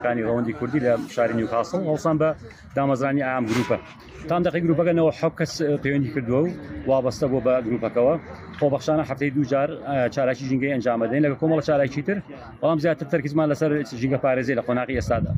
كانی ڕەوەندی کوردی لە شاری نیوکاسڵ هەڵسان بە دامەزرانی ئام گروپە تام دقی گروپەکەنەوە حەوت کەس پەیوەندی کردووە و وابەستە بۆ بە گروپەکەەوە خۆبەخشانە هەفتەی دوو جار چالاکی ژینگەی ئەنجامەدەین لەگە کۆمەڵە چالاکی تر بەڵام زیاتر تەرکیزمان لەسەر ژینگە پارێزی لە قۆناغی ئێستادا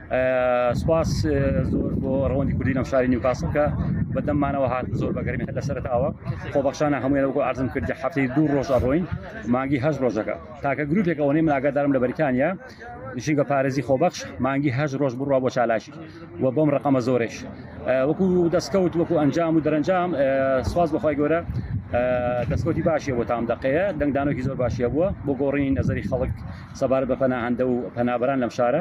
سوپاس زۆر بۆ ڕەوەندی کوردی لەم شاری نیوکاسڵ کە بەدەممانەوە هات زۆر بەگەرمی هەر لەسەرتاوە خۆبەخشانە هەموویەوە ئارزم کردی هەفتەی دوو ڕۆژ ئەڕۆین مانگی 8 ڕۆژەکە تاکە گروپێک ئەوەی من ئاگادارم لە بەریتانیا ژینگە پارێزی خۆبەخش مانگی 8 ڕۆژ بڕوا بۆ چالاشی و بۆم ڕقەمە زۆرێش وەکو دەستکەوت وەکو ئەنجام و دەرەنجام سواز بەخوای گەورە دەستکەوتی باشیە بۆ تام دقەیە دەنگدانۆکی زۆر باشیە بووە بۆ گۆڕینی نەزەری خەڵک سەبارەت بە پەناهەندە و پەنابەران لەم شارە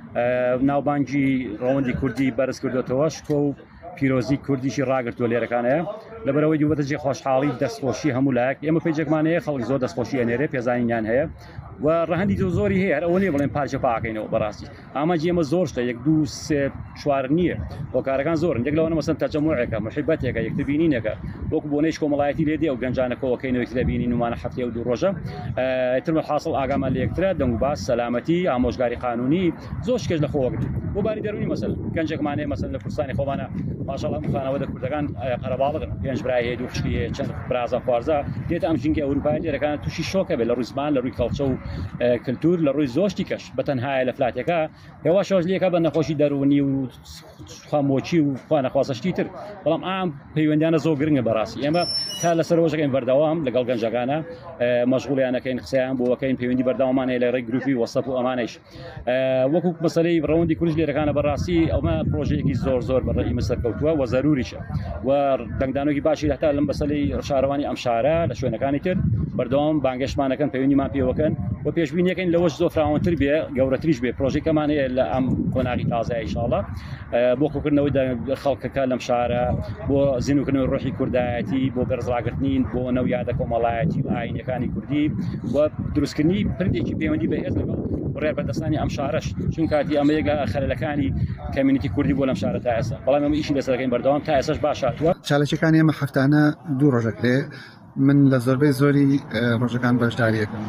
ناوبانگی ڕەوەندی کوردی بەرز کردوێتەوە شکۆ و پیرۆزی کوردیشی ڕاگرتووە لێرەکانەیە لەبەرەوەی دووبەتەجێ خۆشحاڵی دەستخۆشی هەموو لایەک ئێمە پێیجێکمانەیە خەڵک زۆر دەستخۆشی ئەنێرێ پێزانینیان هەیە و ڕەهەندی زۆری هەیە هەر ئەوە نیە بڵێن پارچە پاکەینەوە بەڕاستی ئاماجی ئێمە زۆر شتە 1 2 3 4 نییە هۆکارەکان زۆرن یەک لەوانە مەسەن تەجەموعێکە محیبەتێکە یەکتربینینێکە وەکو بۆنەی کۆمەڵایەتی لێدێ و گەنجانەکەوەکەینەوەی لەبینین ومانە هەفتەیە و 2 ڕۆژە ئیتر حاصل ئاگامان لە یەکترە دەنگ و باس سەلامەتی ئامۆژگاری قانونی زۆر شتێک لە خۆوەگرێت بۆ باری دەرونی مەسەل گەنجێکمانەیە مەسەل لە کوردستانی خۆمانە ماشەڵڵا خانەوەدە کوردەکان قەرەباڵغن پێنج برای هەیە دوو خوشکی هەیە چەند برازە خوارزە دێتە ئەم ژینگە ئەوروپای لێرەکانە تووشی شۆکە بێت لە ڕووی زمان لە ڕووی کەڵچە و کلتور لە ڕووی زۆشتی کەش بەتەنهایە لە فلاتێکە هێوا شۆژلیەکە بە نەخۆشی دەرونی و خامۆچی و خوا نەخواسەشتی تر بەڵام ئام پەیوەندیانە زۆر گرنگە بەڕاستی ئێمە تا لەسەر ڕۆژەکەین بەردەوام لەگەڵ گەنجەکانە مەشغوڵیانەکەین قسەیان بۆەکەین پەیوەندی بەردەوامانەیە لە ڕێی گروپی وەسەپ و ئەمانەش وەکو مەسەلەی ڕەوەندی کوردی لێرەکانە بەڕاستی ئەومە پرۆژەیەکی زۆر بەڕێی مەسەرکەوتووە و زەروریشە و دەنگدانۆکی باشی هەتا لەم بەسەلەی شارەوانی ئەم شارە لە شوێنەکانی تر بەردەوام بانگەشتمانەکەن پەیوەندیمان پێوەکەن و پێشبینیەکەین لەوەش زۆر فراوانتر بێ گەورەتریش بێ پرۆژێکەمانەیە لە ئەم کۆناغی تازای ئینشاءڵڵا بۆ کۆکردنەوەی خەڵکەکە لەم شارە بۆ زیندوکردنەوەی ڕۆحی کوردایەتی بۆ بەرزڕاگرتنین بۆ نەویادە کۆمەڵایەتی و ئاینەکانی کوردی و دروستکردنی پردێکی پەیوەندی بەهێز لەگەڵ ڕێ بەردەستانی ئەم شارەش چون کاتی ئەمە یەکە خەلەلەکانی کەمیونیتی کوردی بۆ لەم شارە تا ئێستا بەڵام ئەمە ئیشی لەسەرەکەین بەردەوام تا ئێساش باش هاتووە چالەکیەکانی ئێمە هەفتانە 2 ڕۆژەکرێ من لە زۆربەی زۆری ڕۆژەکان بەشداریەکەم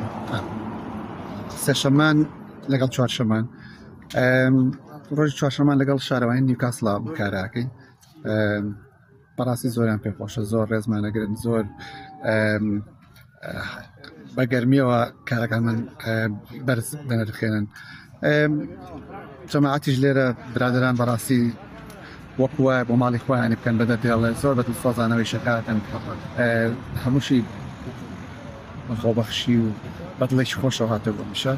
سێشەمان لەگەڵ چوارشەمان ڕۆژی چوارشەمان لەگەڵ شارەوانی نیوکاسڵا بکاراکەین بەڕاستی زۆریان پێخۆشە زۆر ڕێزمانەگرن زۆر بەگەرمیەوە کارەکان من بەرز بنرخێنن جەماعەتیش لێرە برادران بەڕاستی وەکووە بۆ ماڵی خۆیانی بکەن بەدە دێڵێ زۆر بە دڵسۆزانەوەی شەکاتن هەمووشی خۆبەخشی و بەدڵێکی خۆشەوە هاتەوە بۆ میشە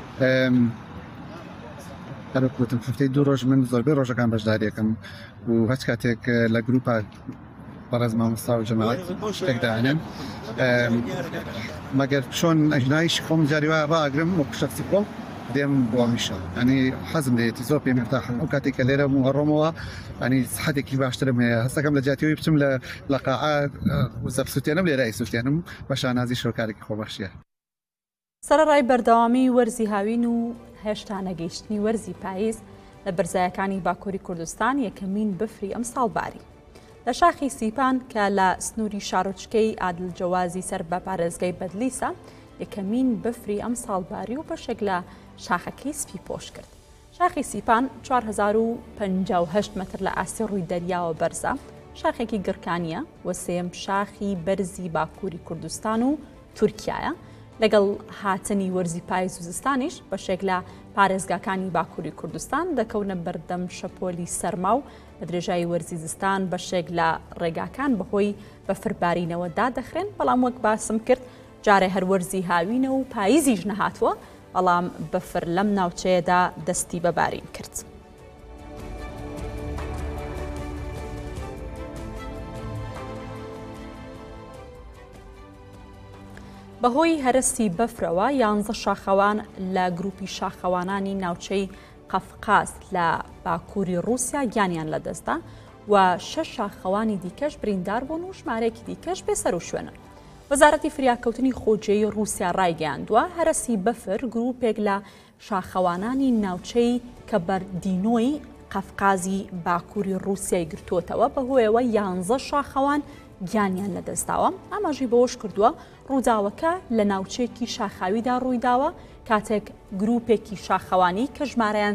هەروەکوتم هەفتەی 2 ڕۆژ من زۆربەی ڕۆژەکان بەشداریەکەم و هەچ کاتێک لە گروپە بەڕێز مامۆستا و جەماعەت شتێکدانێن مەگەر چۆن ئەژنایش خۆم جاری وایە ڕاگرم وەکو شەخسی خۆم دێم بۆ میشە ئەنی حەزم لێتی زۆر پێم مرتاحم ئەو کاتێک کە لێرە هەڕۆمەوە ئەنی سەحەتێکی باشترم هەیە هەستەکەم لە جیاتیەوەی بچم لە قاعە وزەب سووتێنم لێرای سووتێنم بە شانازی شۆکارێکی خۆبەخشیە سەرەڕای بەردەوامی وەرزی هاوین و هێشتا نەگەیشتنی وەرزی پاییز لە بەرزایەکانی باکووری کوردستان یەکەمین بفری ئەم ساڵباری لە شاخی سیپان کە لە سنووری شارۆچکەی عادڵجەوازی سەر بە پارێزگای بەدلیسە یەکەمین بفری ئەم ساڵباری و بەشێک لە شاخەکەی سپی پۆش کرد. شاخی سیپان 4058 مەتر لە ئاسی ڕووی دەریاوە بەرزە شاخێکی گڕکانیە و سێم شاخی بەرزی باکووری کوردستان و تورکیایە لەگەڵ هاتنی وەرزی پاییز و زستانیش بەشێک لە پارێزگاکانی باکووری کوردستان دەکەونە بەردەم شەپۆلی سەرما و بە درێژایی وەرزی زستان بەشێک لە ڕێگاکان بەهۆی بەفربارینەوەدا دەخرێن بەڵام وەک باسم کرد جارێ هەروەرزی هاوینە و پاییزیش نەهاتووە بەڵام بەفر لەم ناوچەیەدا دەستی بەبارین کرد. بەهۆی هەرستی بەفرەوە 11 شاخەوان لە گروپی شاخەوانانی ناوچەی قەفقاز لە باکووری رووسیا گیانیان لەدەستدا و 6 شاخەوانی دیکەش بریندار بوون و ژمارەیەکی دیکەش بێسەر و شوێنن. وەزارەتی فریاکەوتنی خۆجێی رووسیا ڕایگەیاندووە هەرسی بەفر گروپێک لە شاخەوانانی ناوچەی کەبەردینۆی قەفقازی باکووری رووسیای گرتوتەوە بەهۆیەوە 11 شاخەوان گیانیان لەدەستداوە ئاماژی بەوەش کردووە ڕووداوەکە لە ناوچەیەکی شاخاویدا ڕوویداوە کاتێک گروپێکی شاخەوانی کە ژمارەیان